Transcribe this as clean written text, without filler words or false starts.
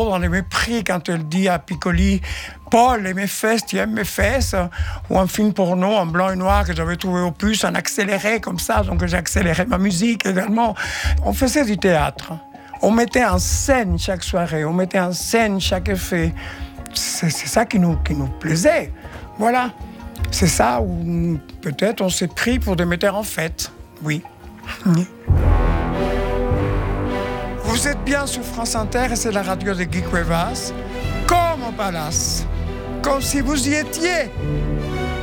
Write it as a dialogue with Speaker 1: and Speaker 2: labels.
Speaker 1: dans le mépris quand elle dit à Piccoli « Paul, et mes fesses, tu aimes mes fesses ?» Ou un film porno en blanc et noir que j'avais trouvé au puce, en accéléré comme ça, donc j'ai accéléré ma musique également. On faisait du théâtre. On mettait en scène chaque soirée, on mettait en scène chaque effet. C'est ça qui nous plaisait. Voilà. C'est ça où peut-être on s'est pris pour des metteurs en fête. Oui. Vous êtes bien sur France Inter et c'est la radio de Guy Cuevas. Comme au palace. Comme si vous y étiez.